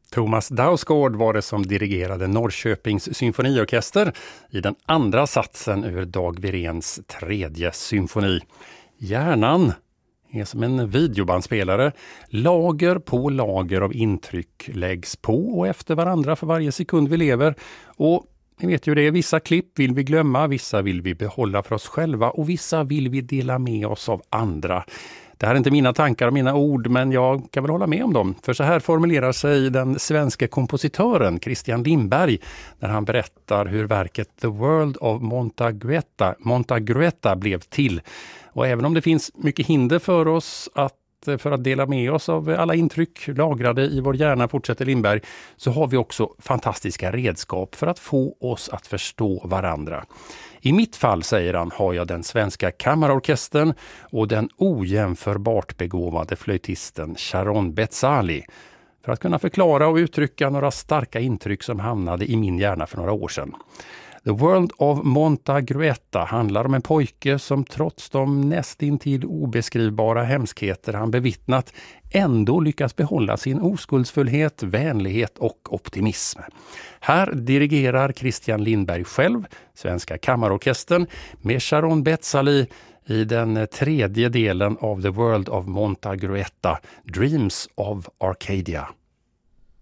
Thomas Dausgaard var det som dirigerade Norrköpings symfoniorkester i den andra satsen ur Dag Wiréns tredje symfoni. Hjärnan är som en videobandspelare. Lager på lager av intryck läggs på och efter varandra för varje sekund vi lever. Och ni vet ju det, vissa klipp vill vi glömma, vissa vill vi behålla för oss själva och vissa vill vi dela med oss av andra. Det här är inte mina tankar och mina ord, men jag kan väl hålla med om dem. För så här formulerar sig den svenska kompositören Christian Lindberg när han berättar hur verket The World of Montagueta blev till. Och även om det finns mycket hinder för oss för att dela med oss av alla intryck lagrade i vår hjärna, fortsätter Lindberg, så har vi också fantastiska redskap för att få oss att förstå varandra. I mitt fall, säger han, har jag den svenska kammarorkestern och den ojämförbart begåvade flöjtisten Sharon Betzali för att kunna förklara och uttrycka några starka intryck som hamnade i min hjärna för några år sedan. The World of Montagueta handlar om en pojke som trots de nästintill obeskrivbara hemskheter han bevittnat ändå lyckas behålla sin oskuldsfullhet, vänlighet och optimism. Här dirigerar Christian Lindberg själv Svenska kammarorkestern med Sharon Betzali i den tredje delen av The World of Montagueta, Dreams of Arcadia.